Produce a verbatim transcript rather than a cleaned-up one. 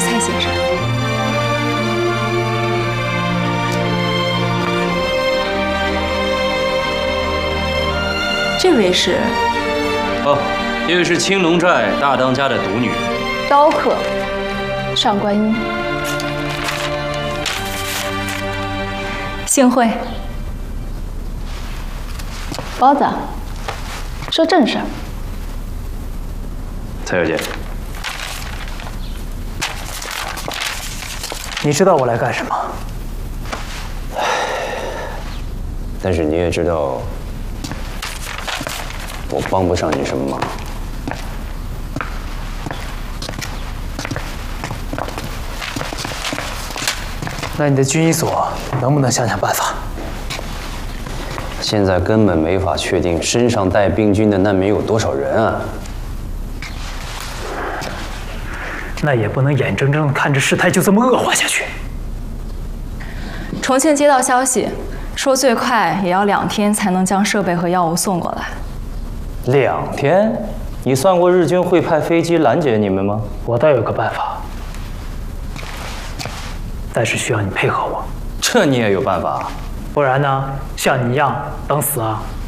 蔡先生。这位是？ 哦，这位是青龙寨大当家的独女， 刀客上官英。幸会。包子，说正事儿。 蔡小姐， 你知道我来干什么？ 但是你也知道，我帮不上你什么忙。 那你的军医所能不能想想办法？ 现在根本没法确定身上带病菌的难民有多少人啊！ 那也不能眼睁睁地看着事态就这么恶化下去。 重庆接到消息，说最快也要两天才能将设备和药物送过来。 两天？你算过日军会派飞机拦截你们吗？ 我倒有个办法，但是需要你配合我。 这你也有办法？ 不然呢，像你一样等死啊！